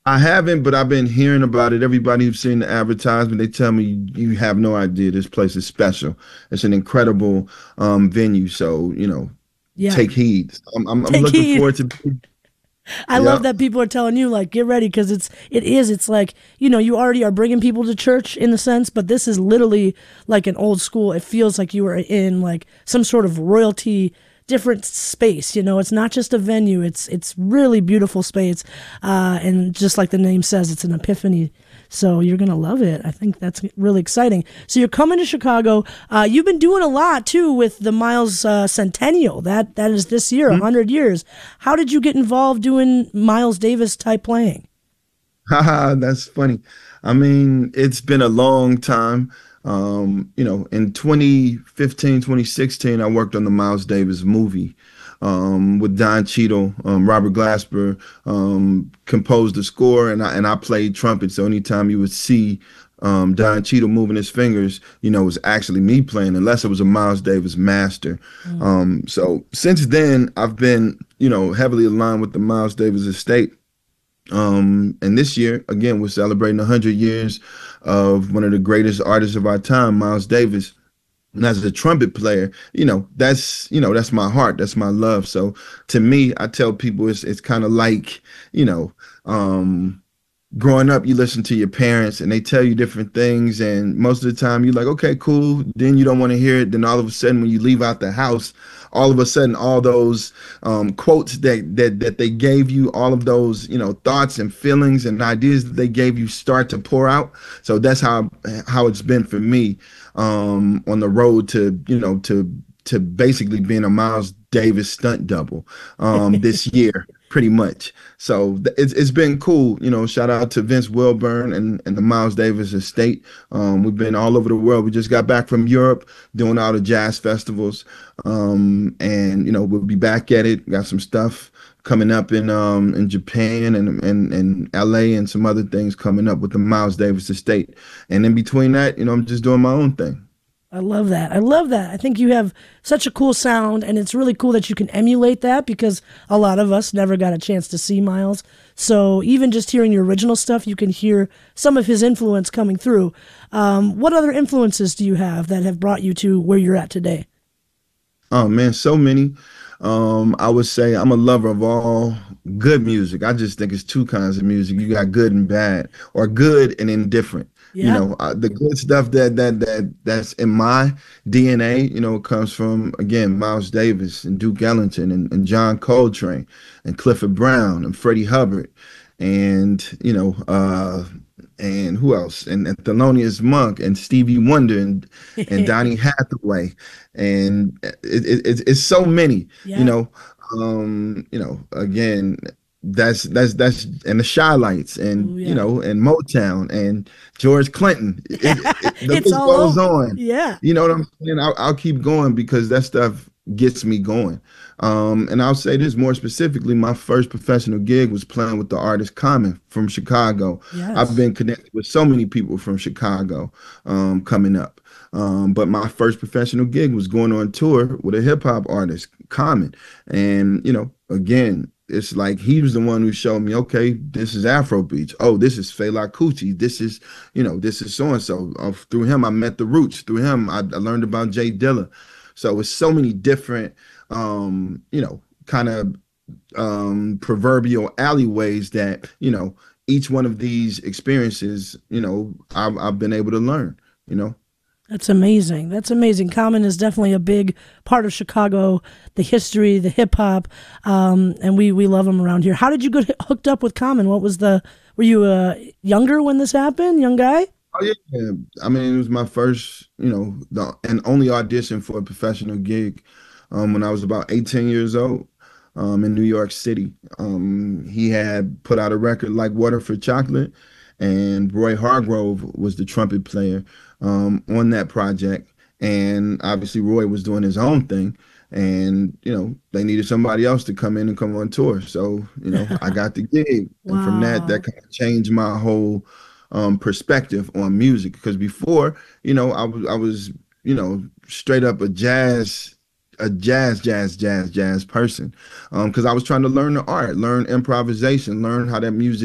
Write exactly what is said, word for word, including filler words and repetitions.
I haven't, but I've been hearing about it. Everybody who's seen the advertisement, they tell me you have no idea. This place is special. It's an incredible um, venue. So, you know, Yeah. take heed. I'm, I'm, I'm Take looking heed. forward to. I love Yeah. that people are telling you like get ready because it's it is it's like you know you already are bringing people to church in the sense, but this is literally like an old school. It feels like you are in like some sort of royalty different space. You know, it's not just a venue. It's it's really beautiful space, uh, and just like the name says, it's an epiphany. So you're gonna love it. I think that's really exciting. So you're coming to Chicago. Uh, you've been doing a lot too with the Miles uh, Centennial. That that is this year, a hundred years. How did you get involved doing Miles Davis type playing? Haha, that's funny. I mean, it's been a long time. Um, you know, in twenty fifteen, twenty sixteen, I worked on the Miles Davis movie um, with Don Cheadle. Um, Robert Glasper um, composed the score, and I and I played trumpet. So anytime you would see um, Don Cheadle moving his fingers, you know, it was actually me playing, unless it was a Miles Davis master. Mm. Um, so since then, I've been, you know, heavily aligned with the Miles Davis estate. Um, and this year, again, we're celebrating one hundred years of one of the greatest artists of our time, Miles Davis. And as a trumpet player, you know, that's, you know, that's my heart, that's my love. So to me, I tell people it's it's kind of like, you know, um, growing up, you listen to your parents and they tell you different things, and most of the time you're like, okay, cool. Then you don't want to hear it. Then all of a sudden, when you leave out the house, all of a sudden, all those um, quotes that that that they gave you, all of those, you know, thoughts and feelings and ideas that they gave you start to pour out. So that's how how it's been for me um, on the road to, you know, to to basically being a Miles Davis stunt double um, this year, pretty much. So th- it's it's been cool. You know, shout out to Vince Wilburn and, and the Miles Davis estate. Um, we've been all over the world. We just got back from Europe doing all the jazz festivals. Um, and you know, we'll be back at it. Got some stuff coming up in um in Japan and and, and L A and some other things coming up with the Miles Davis estate. And in between that, you know, I'm just doing my own thing. I love that. I love that. I think you have such a cool sound, and it's really cool that you can emulate that because a lot of us never got a chance to see Miles. So even just hearing your original stuff, you can hear some of his influence coming through. Um, what other influences do you have that have brought you to where you're at today? Oh man, so many. Um, I would say I'm a lover of all good music. I just think it's two kinds of music. You got good and bad, or good and indifferent. You Yeah. know, uh, the good stuff that that that that's in my D N A, you know, comes from again Miles Davis and Duke Ellington and, and John Coltrane and Clifford Brown and Freddie Hubbard and you know uh and who else? And, and Thelonious Monk and Stevie Wonder and and Donny Hathaway, and it, it, it's it's so many, you Yeah. know. Um, you know, again, that's that's that's and the Shy Lights Ooh, and you yeah. know and Motown and George Clinton. It, it, the It's list all goes over. on. Yeah. You know what I'm saying? I'll, I'll keep going because that stuff gets me going. Um, and I'll say this more specifically, my first professional gig was playing with the artist Common from Chicago. I've Yes. been connected with so many people from Chicago um, coming up. Um, but my first professional gig was going on tour with a hip hop artist, Common. And, you know, again, it's like he was the one who showed me, okay, this is Afro beats. Oh, this is Fela Kuti. This is, you know, this is so and so. Through him, I met the Roots. Through him, I, I learned about Jay Dilla. So it's so many different, um, you know, kind of um, proverbial alleyways that, you know, each one of these experiences, you know, I've, I've been able to learn, you know. That's amazing. That's amazing. Common is definitely a big part of Chicago, the history, the hip hop, um, and we we love them around here. How did you get hooked up with Common? What was the? Were you uh, younger when this happened? Young guy? Oh yeah, I mean, it was my first, you know, the and only audition for a professional gig um, when I was about eighteen years old um, in New York City. Um, he had put out a record like Water for Chocolate, and Roy Hargrove was the trumpet player um, on that project. And obviously, Roy was doing his own thing, and you know, they needed somebody else to come in and come on tour. So, you know, I got the gig, and from that, that Wow. kind of changed my whole um, perspective on music. Because before, you know, I was I was you know straight up a jazz a jazz jazz jazz jazz person, um, because I was trying to learn the art, learn improvisation, learn how that music